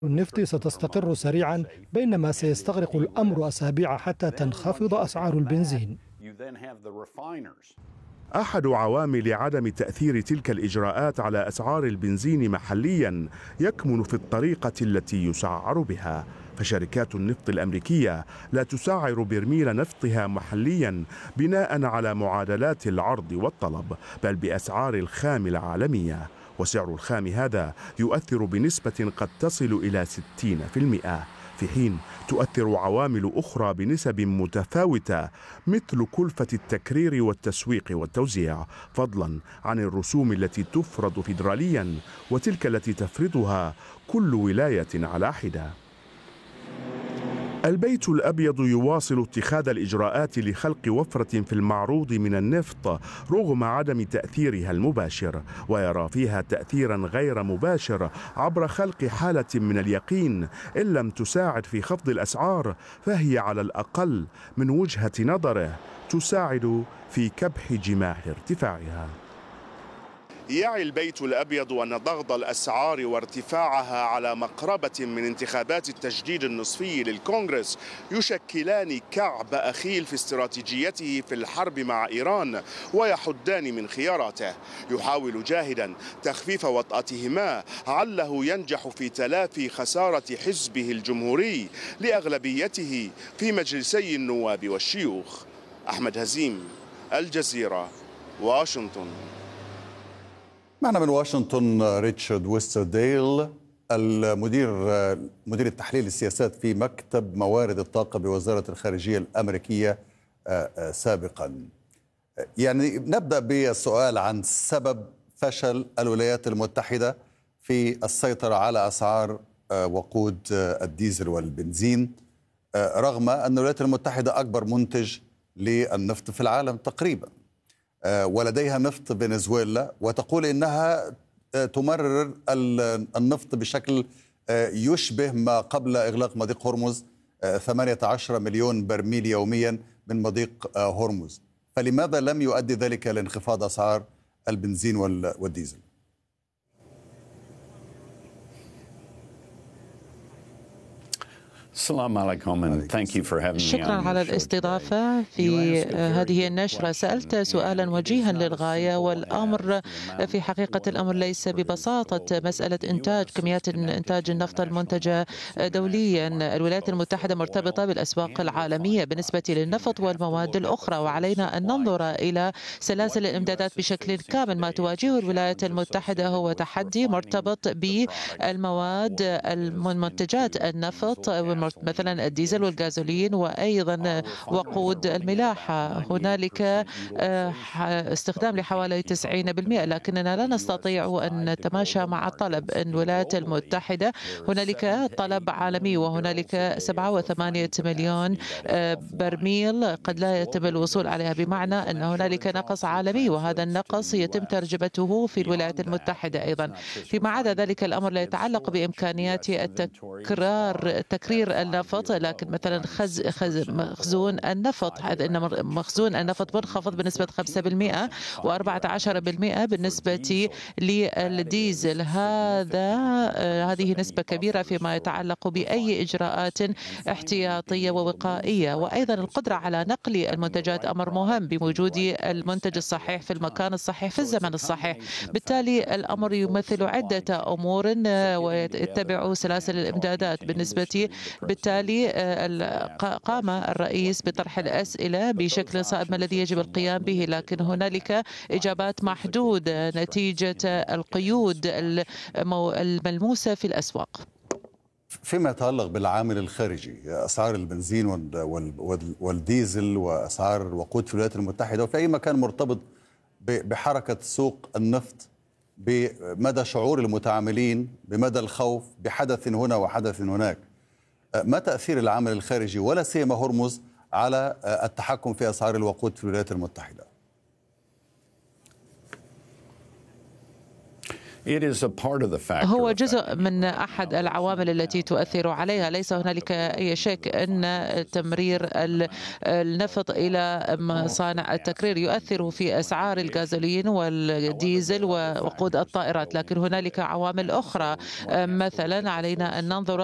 النفط ستستقر سريعا، بينما سيستغرق الأمر أسابيع حتى تنخفض أسعار البنزين. أحد عوامل عدم تأثير تلك الإجراءات على أسعار البنزين محليا يكمن في الطريقة التي يسعر بها، فشركات النفط الأمريكية لا تسعر برميل نفطها محليا بناء على معادلات العرض والطلب، بل بأسعار الخام العالمية، وسعر الخام هذا يؤثر بنسبة قد تصل إلى 60%، في حين تؤثر عوامل أخرى بنسب متفاوتة مثل كلفة التكرير والتسويق والتوزيع، فضلا عن الرسوم التي تفرض فيدراليا وتلك التي تفرضها كل ولاية على حدة. البيت الأبيض يواصل اتخاذ الإجراءات لخلق وفرة في المعروض من النفط رغم عدم تأثيرها المباشر، ويرى فيها تأثيرا غير مباشر عبر خلق حالة من اليقين إن لم تساعد في خفض الأسعار فهي على الأقل من وجهة نظره تساعد في كبح جماح ارتفاعها. يعي البيت الأبيض أن ضغط الأسعار وارتفاعها على مقربة من انتخابات التجديد النصفي للكونغرس يشكلان كعب أخيل في استراتيجيته في الحرب مع إيران ويحدان من خياراته. يحاول جاهدا تخفيف وطأتهما عله ينجح في تلافي خسارة حزبه الجمهوري لأغلبيته في مجلسي النواب والشيوخ. أحمد هزيم، الجزيرة، واشنطن. معنا من واشنطن ريتشارد ويسترديل، مدير التحليل السياسات في مكتب موارد الطاقة بوزارة الخارجية الأمريكية سابقا. يعني نبدأ بالسؤال عن سبب فشل الولايات المتحدة في السيطرة على أسعار وقود الديزل والبنزين، رغم أن الولايات المتحدة أكبر منتج للنفط في العالم تقريبا، ولديها نفط فنزويلا، وتقول إنها تمرر النفط بشكل يشبه ما قبل إغلاق مضيق هرمز، 18 مليون برميل يوميا من مضيق هرمز. فلماذا لم يؤدي ذلك لانخفاض أسعار البنزين والديزل؟ شكرا على الاستضافة في هذه النشرة. سألت سؤالا وجيها للغاية، والأمر في حقيقة الأمر ليس ببساطة مسألة كميات إنتاج النفط المنتجة دوليا. الولايات المتحدة مرتبطة بالأسواق العالمية بالنسبة للنفط والمواد الأخرى، وعلينا أن ننظر إلى سلاسل الإمدادات بشكل كامل. ما تواجهه الولايات المتحدة هو تحدي مرتبط بالمواد المنتجات النفط، مثلا الديزل والغازولين وأيضا وقود الملاحة. هنالك استخدام لحوالي 90%، لكننا لا نستطيع أن نتماشى مع الطلب. الولايات المتحدة هنالك طلب عالمي، وهنالك 7 و8 مليون برميل قد لا يتم الوصول عليها، بمعنى أن هنالك نقص عالمي، وهذا النقص يتم ترجمته في الولايات المتحدة أيضا. فيما عدا ذلك الأمر لا يتعلق بإمكانيات تكرير النفط، لكن مثلا مخزون النفط، أن مخزون النفط منخفض بنسبة 5% و14% بالنسبة للديزل. هذه نسبة كبيرة فيما يتعلق بأي إجراءات احتياطية ووقائية. وأيضا القدرة على نقل المنتجات أمر مهم بوجود المنتج الصحيح في المكان الصحيح في الزمن الصحيح. بالتالي الأمر يمثل عدة أمور ويتبع سلاسل الإمدادات. بالتالي قام الرئيس بطرح الأسئلة بشكل صائب ما الذي يجب القيام به، لكن هنالك إجابات محدودة نتيجة القيود الملموسة في الأسواق. فيما يتعلق بالعامل الخارجي، أسعار البنزين والديزل وأسعار الوقود في الولايات المتحدة وفي أي مكان مرتبط بحركة سوق النفط، بمدى شعور المتعاملين، بمدى الخوف بحدث هنا وحدث هناك، ما تأثير العامل الخارجي ولا سيما هرمز على التحكم في أسعار الوقود في الولايات المتحدة؟ هو جزء من أحد العوامل التي تؤثر عليها. ليس هنالك أي شك أن تمرير النفط إلى مصانع التكرير يؤثر في أسعار الغازولين والديزل ووقود الطائرات، لكن هنالك عوامل أخرى. مثلا علينا أن ننظر